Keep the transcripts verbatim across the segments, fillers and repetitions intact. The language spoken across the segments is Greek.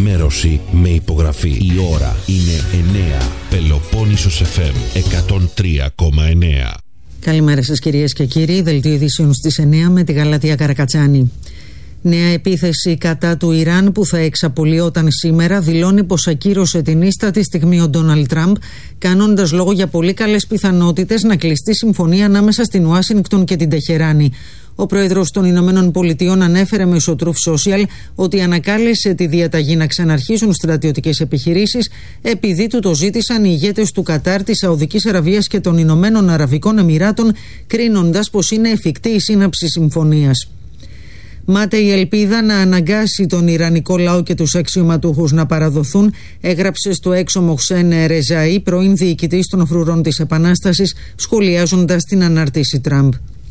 Ενημέρωση με υπογραφή. Η ώρα είναι εννέα. Πελοπόννησος εφ εμ εκατόν τρία κόμμα εννέα. Καλημέρα σας κυρίες και κύριοι. Δελτίο ειδήσεων στις εννέα με τη Γαλατεία Καρακατσάνη. Νέα επίθεση κατά του Ιράν που θα εξαπολυόταν σήμερα δηλώνει πως ακύρωσε την ίστα τη στιγμή ο Ντόναλντ Τραμπ, κάνοντας λόγο για πολύ καλές πιθανότητες να κλειστεί συμφωνία ανάμεσα στην Ουάσιγκτον και την Τεχεράνη. Ο πρόεδρος των Ηνωμένων Πολιτειών ανέφερε μέσω Truth Social ότι ανακάλεσε τη διαταγή να ξαναρχίσουν στρατιωτικές επιχειρήσεις επειδή του το ζήτησαν οι ηγέτες του Κατάρ, της Σαουδικής Αραβίας και των Ηνωμένων Αραβικών Εμιράτων, κρίνοντας πως είναι εφικτή η σύναψη συμφωνίας. Μάται η ελπίδα να αναγκάσει τον Ιρανικό λαό και τους αξιωματούχους να παραδοθούν, έγραψε στο έξω Μοχσέν Ρεζαΐ, πρώην διοικητής των φρουρών της Επανάστασης, σχολιάζοντας την ανάρτηση Τραμπ.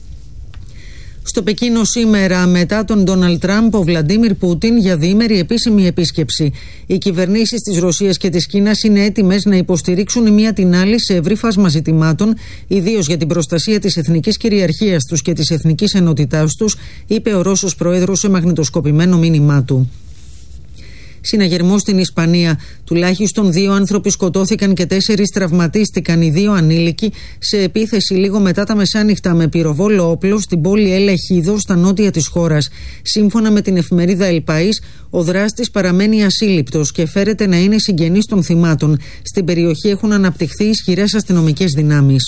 Στο Πεκίνο σήμερα, μετά τον Ντόναλντ Τραμπ, ο Βλαντίμιρ Πούτιν για διήμερη επίσημη επίσκεψη. Οι κυβερνήσεις της Ρωσίας και της Κίνας είναι έτοιμες να υποστηρίξουν η μία την άλλη σε ευρύ φάσμα ζητημάτων, ιδίως για την προστασία της εθνικής κυριαρχίας τους και της εθνικής ενότητάς τους, είπε ο Ρώσος πρόεδρος σε μαγνητοσκοπημένο μήνυμά του. Συναγερμό στην Ισπανία. Τουλάχιστον δύο άνθρωποι σκοτώθηκαν και τέσσερις τραυματίστηκαν, οι δύο ανήλικοι, σε επίθεση λίγο μετά τα μεσάνυχτα με πυροβόλο όπλο στην πόλη Ελ Εχίδο, στα νότια της χώρας. Σύμφωνα με την εφημερίδα El País, ο δράστης παραμένει ασύλληπτος και φέρεται να είναι συγγενής των θυμάτων. Στην περιοχή έχουν αναπτυχθεί ισχυρές αστυνομικές δυνάμεις.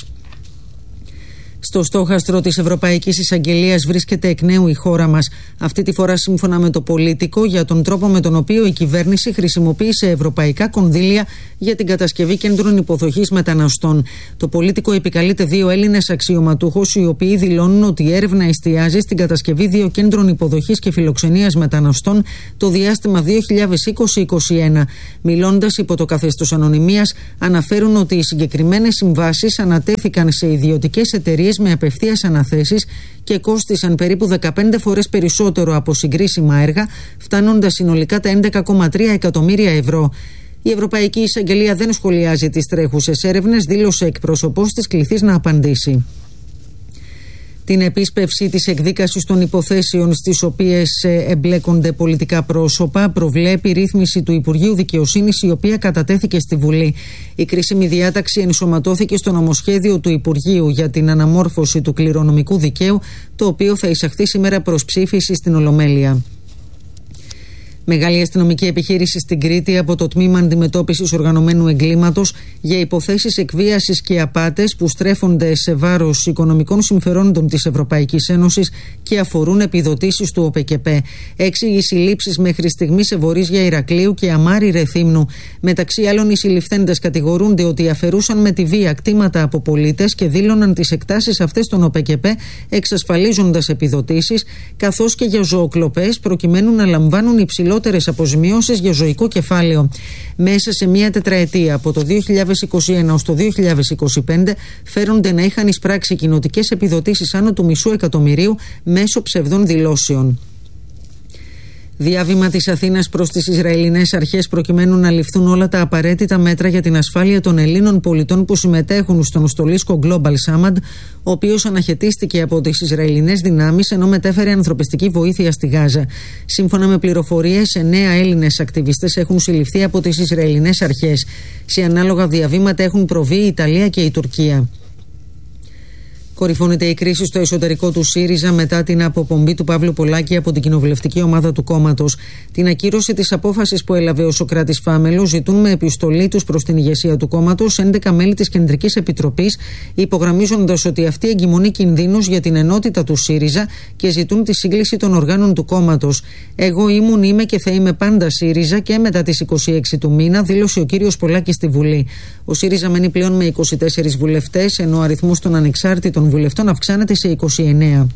Στο στόχαστρο της Ευρωπαϊκής Εισαγγελίας βρίσκεται εκ νέου η χώρα μας. Αυτή τη φορά σύμφωνα με το Πολίτικο για τον τρόπο με τον οποίο η κυβέρνηση χρησιμοποίησε ευρωπαϊκά κονδύλια για την κατασκευή κέντρων υποδοχής μεταναστών. Το Πολίτικο επικαλείται δύο Έλληνες αξιωματούχους, οι οποίοι δηλώνουν ότι η έρευνα εστιάζει στην κατασκευή δύο κέντρων υποδοχής και φιλοξενίας μεταναστών το διάστημα δύο χιλιάδες είκοσι με είκοσι ένα. Μιλώντας υπό το καθεστώς ανωνυμίας, αναφέρουν ότι οι συγκεκριμένες συμβάσεις ανατέθηκαν σε ιδιωτικές εταιρείες με απευθείας αναθέσεις και κόστησαν περίπου δεκαπέντε φορές περισσότερο από συγκρίσιμα έργα, φτάνοντας συνολικά τα έντεκα κόμμα τρία εκατομμύρια ευρώ. Η Ευρωπαϊκή Εισαγγελία δεν σχολιάζει τις τρέχουσες έρευνες, δήλωσε εκπρόσωπος της κληθής να απαντήσει. Την επίσπευση της εκδίκασης των υποθέσεων στις οποίες εμπλέκονται πολιτικά πρόσωπα προβλέπει ρύθμιση του Υπουργείου Δικαιοσύνης, η οποία κατατέθηκε στη Βουλή. Η κρίσιμη διάταξη ενσωματώθηκε στο νομοσχέδιο του Υπουργείου για την αναμόρφωση του κληρονομικού δικαίου, το οποίο θα εισαχθεί σήμερα προς ψήφιση στην Ολομέλεια. Μεγάλη αστυνομική επιχείρηση στην Κρήτη από το Τμήμα Αντιμετώπισης Οργανωμένου Εγκλήματος για υποθέσεις εκβίασης και απάτες που στρέφονται σε βάρος οικονομικών συμφερόντων της Ευρωπαϊκής Ένωσης και αφορούν επιδοτήσεις του ΟΠΕΚΕΠΕ. Έξι οι συλλήψεις μέχρι στιγμής σε Βορίζια Ηρακλείου και Αμάρι Ρεθύμνου. Μεταξύ άλλων, οι συλληφθέντες κατηγορούνται ότι αφαιρούσαν με τη βία κτήματα από πολίτες και δήλωναν τις εκτάσεις αυτές των ΟΠΕΚΕΠΕ εξασφαλίζοντας επιδοτήσεις, καθώς και για ζωοκλοπές προκειμένου να λαμβάνουν υψηλό αποζημιώσεις για ζωικό κεφάλαιο. Μέσα σε μία τετραετία, από το δύο χιλιάδες είκοσι ένα ως το δύο χιλιάδες είκοσι πέντε, φέρονται να είχαν εισπράξει κοινοτικές επιδοτήσεις άνω του μισού εκατομμυρίου μέσω ψευδών δηλώσεων. Διάβημα της Αθήνας προς τις Ισραηλινές αρχές προκειμένου να ληφθούν όλα τα απαραίτητα μέτρα για την ασφάλεια των Ελλήνων πολιτών που συμμετέχουν στον στολίσκο Global Summit, ο οποίος αναχαιτίστηκε από τις Ισραηλινές δυνάμεις ενώ μετέφερε ανθρωπιστική βοήθεια στη Γάζα. Σύμφωνα με πληροφορίες, εννέα Έλληνες ακτιβιστές έχουν συλληφθεί από τις Ισραηλινές αρχές. Σε ανάλογα διαβήματα έχουν προβεί η Ιταλία και η Τουρκία. Κορυφώνεται η κρίση στο εσωτερικό του ΣΥΡΙΖΑ μετά την αποπομπή του Παύλου Πολάκη από την κοινοβουλευτική ομάδα του κόμματος. Την ακύρωση της απόφασης που έλαβε ο Σωκράτης Φάμελος ζητούν με επιστολή τους προς την ηγεσία του κόμματος έντεκα μέλη της Κεντρικής Επιτροπής, υπογραμμίζοντας ότι αυτή εγκυμονεί κινδύνους για την ενότητα του ΣΥΡΙΖΑ και ζητούν τη σύγκληση των οργάνων του κόμματος. Εγώ ήμουν, είμαι και θα είμαι πάντα ΣΥΡΙΖΑ και μετά τις είκοσι έξι του μήνα, δήλωσε ο κύριος Πολάκης στη Βουλή. Ο ΣΥΡΙΖΑ μένει πλέον με είκοσι τέσσερις βουλευτές, ενώ ο αριθμός των ανεξάρτητων βουλευτών αυξάνεται σε είκοσι εννέα.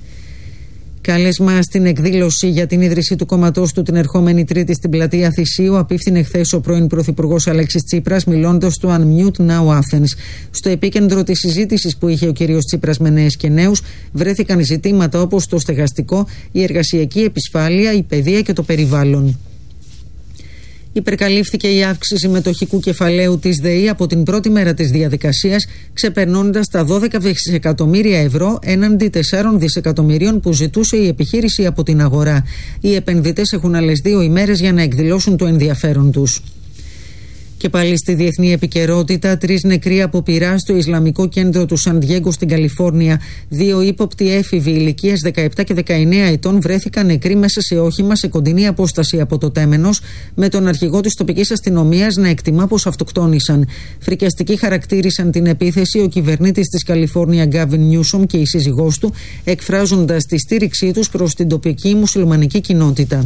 Κάλεσμα στην εκδήλωση για την ίδρυση του κόμματός του την ερχόμενη Τρίτη στην πλατεία Θησίου απίφθινε χθες ο πρώην Πρωθυπουργός Αλέξης Τσίπρας, μιλώντας στο Unmute Now Athens. Στο επίκεντρο της συζήτησης που είχε ο κύριος Τσίπρας με νέες και νέους βρέθηκαν ζητήματα όπως το στεγαστικό, η εργασιακή επισφάλεια, η παιδεία και το περιβάλλον. Υπερκαλύφθηκε η αύξηση μετοχικού κεφαλαίου της ΔΕΗ από την πρώτη μέρα της διαδικασίας, ξεπερνώντας τα δώδεκα δισεκατομμύρια ευρώ έναντι τεσσάρων δισεκατομμυρίων που ζητούσε η επιχείρηση από την αγορά. Οι επενδυτές έχουν άλλες δύο ημέρες για να εκδηλώσουν το ενδιαφέρον τους. Και πάλι στη διεθνή επικαιρότητα, τρεις νεκροί από πυρά στο Ισλαμικό κέντρο του Σαν Διέγκο στην Καλιφόρνια. Δύο ύποπτοι έφηβοι ηλικίας δεκαεπτά και δεκαεννέα ετών βρέθηκαν νεκροί μέσα σε όχημα σε κοντινή απόσταση από το τέμενος, με τον αρχηγό της τοπικής αστυνομίας να εκτιμά πως αυτοκτόνησαν. Φρικιαστικοί χαρακτήρισαν την επίθεση ο κυβερνήτης της Καλιφόρνια Γκάβιν Νιούσομ και η σύζυγός του, εκφράζοντας τη στήριξή τους προς την τοπική μουσουλμανική κοινότητα.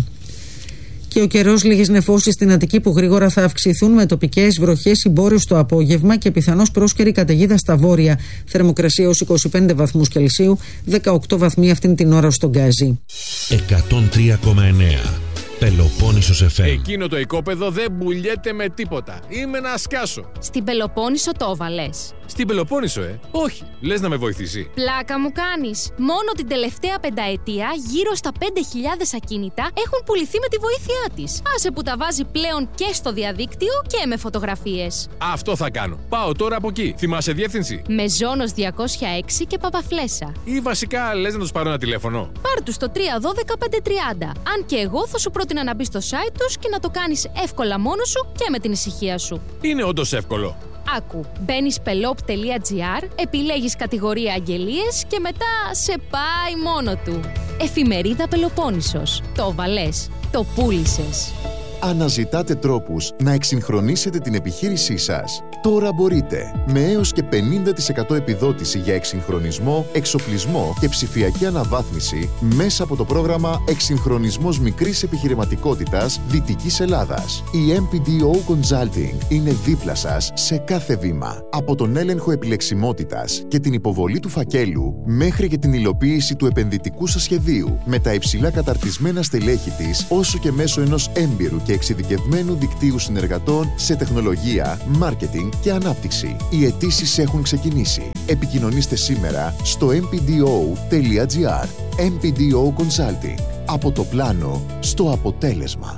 Και ο καιρός, λίγες νεφώσεις στην Αττική που γρήγορα θα αυξηθούν, με τοπικές βροχές συμπόρες το απόγευμα και πιθανώς πρόσκαιρη καταιγίδα στα βόρεια. Θερμοκρασία ως είκοσι πέντε βαθμούς Κελσίου, δεκαοκτώ βαθμοί αυτήν την ώρα στον Γκάζι. εκατόν τρία κόμμα εννέα Πελοπόννησος εφ εμ. Εκείνο το οικόπεδο δεν πουλιέται με τίποτα. Είμαι να σκάσω. Στην Πελοπόννησο το έβαλες? Στην Πελοπόννησο, ε. Όχι. Λες να με βοηθήσει? Πλάκα μου κάνεις. Μόνο την τελευταία πενταετία γύρω στα πέντε χιλιάδες ακίνητα έχουν πουληθεί με τη βοήθειά της. Άσε που τα βάζει πλέον και στο διαδίκτυο και με φωτογραφίες. Αυτό θα κάνω. Πάω τώρα από εκεί. Θυμάσαι διεύθυνση? Μεζόνος διακόσια έξι και Παπαφλέσσα. Ή βασικά λες να τους πάρω ένα τηλέφωνο? Πάρ' τους στο τρία ένα δύο πέντε τριάντα. Αν και εγώ θα σου πρότεινα να μπεις στο site τους και να το κάνεις εύκολα μόνος σου και με την ησυχία σου. Είναι όντως εύκολο. Άκου, μπαίνεις πελόπ τελεία τζι άρ, επιλέγεις κατηγορία αγγελίες και μετά σε πάει μόνο του. Εφημερίδα Πελοπόννησος. Το βαλές, το πούλησες. Αναζητάτε τρόπους να εξυγχρονίσετε την επιχείρησή σας? Τώρα μπορείτε, με έως και πενήντα τοις εκατό επιδότηση για εξυγχρονισμό, εξοπλισμό και ψηφιακή αναβάθμιση μέσα από το πρόγραμμα Εξυγχρονισμός Μικρής Επιχειρηματικότητας Δυτικής Ελλάδας. Η εμ πι ντι ο Consulting είναι δίπλα σας σε κάθε βήμα. Από τον έλεγχο επιλεξιμότητας και την υποβολή του φακέλου μέχρι και την υλοποίηση του επενδυτικού σας σχεδίου, με τα υψηλά καταρτισμένα στελέχη της, όσο και μέσω ενός έμπειρου και εξειδικευμένου δικτύου συνεργατών σε τεχνολογία, μάρκετινγκ και ανάπτυξη. Οι αιτήσεις έχουν ξεκινήσει. Επικοινωνήστε σήμερα στο εμ πι ντι ο τελεία τζι άρ. εμ πι ντι ο Consulting. Από το πλάνο στο αποτέλεσμα.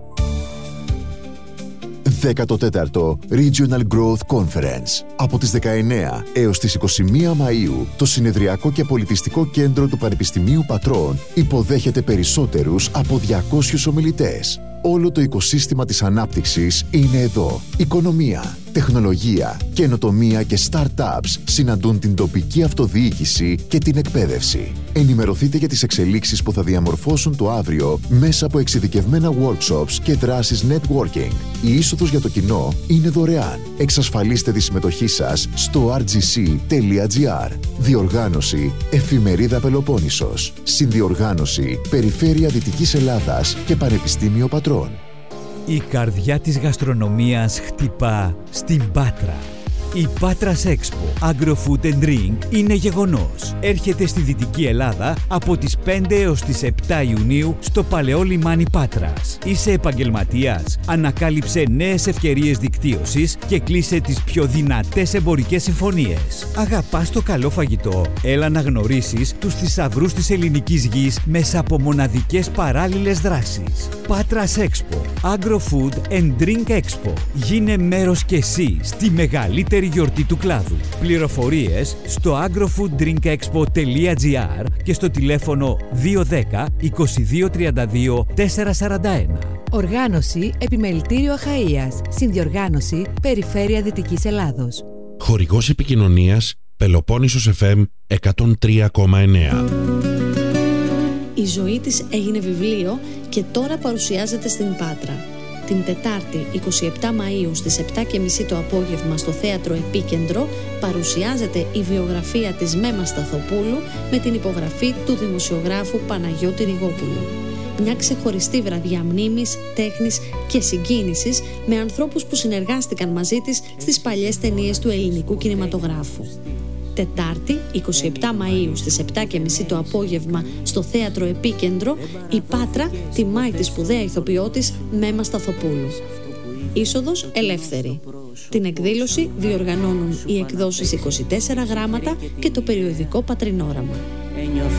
δέκατο τέταρτο Regional Growth Conference. Από τις δεκαεννέα έως τις είκοσι μία Μαΐου, το Συνεδριακό και Πολιτιστικό Κέντρο του Πανεπιστημίου Πατρών υποδέχεται περισσότερους από διακόσιους ομιλητές. Όλο το οικοσύστημα της ανάπτυξης είναι εδώ. Οικονομία, τεχνολογία, καινοτομία και startups συναντούν την τοπική αυτοδιοίκηση και την εκπαίδευση. Ενημερωθείτε για τις εξελίξεις που θα διαμορφώσουν το αύριο μέσα από εξειδικευμένα workshops και δράσεις networking. Η είσοδος για το κοινό είναι δωρεάν. Εξασφαλίστε τη συμμετοχή σας στο αρ τζι σι τελεία τζι άρ. Διοργάνωση Εφημερίδα Πελοπόννησος. Συνδιοργάνωση Περιφέρεια Δυτικής Ελλάδας και Πανεπιστήμιο Πατρών. Η καρδιά της γαστρονομίας χτυπά στην Πάτρα. Η Πάτρας Expo Agro-Food and Drink είναι γεγονός. Έρχεται στη Δυτική Ελλάδα από τις πέντε έως τις επτά Ιουνίου στο Παλαιό Λιμάνι Πάτρας. Είσαι επαγγελματίας? Ανακάλυψε νέες ευκαιρίες δικτύωσης και κλείσε τις πιο δυνατές εμπορικές συμφωνίες. Αγαπάς το καλό φαγητό? Έλα να γνωρίσεις τους θησαυρούς της ελληνικής γης μέσα από μοναδικές παράλληλες δράσεις. Πάτρας Expo Agro-Food and Drink Expo. Γίνε μέρος κι εσύ στη μεγαλύτερη γιορτή του κλάδου. Πληροφορίες στο agrofooddrinkexpo τελεία τζι άρ και στο τηλέφωνο δύο ένα μηδέν είκοσι δύο τριάντα δύο τετρακόσια σαράντα ένα. Οργάνωση Επιμελητήριο Αχαΐας. Συνδιοργάνωση Περιφέρεια Δυτικής Ελλάδος. Χορηγός επικοινωνίας Πελοπόννησος εφ εμ εκατόν τρία κόμμα εννέα. Η ζωή της έγινε βιβλίο και τώρα παρουσιάζεται στην Πάτρα. Την Τετάρτη εικοστή εβδόμη Μαΐου στις επτά και μισή το απόγευμα στο Θέατρο Επίκεντρο παρουσιάζεται η βιογραφία της Μέμα Σταθοπούλου με την υπογραφή του δημοσιογράφου Παναγιώτη Ριγόπουλου. Μια ξεχωριστή βραδιά μνήμης, τέχνης και συγκίνησης με ανθρώπους που συνεργάστηκαν μαζί της στις παλιές ταινίες του ελληνικού κινηματογράφου. Τετάρτη, εικοστή εβδόμη Μαΐου στις επτά και μισή το απόγευμα στο Θέατρο Επίκεντρο, η Πάτρα τιμάει τη σπουδαία ηθοποιό της Μέμα Σταθοπούλου. Είσοδος ελεύθερη. Την εκδήλωση διοργανώνουν οι εκδόσεις είκοσι τέσσερα γράμματα και το περιοδικό Πατρινόραμα.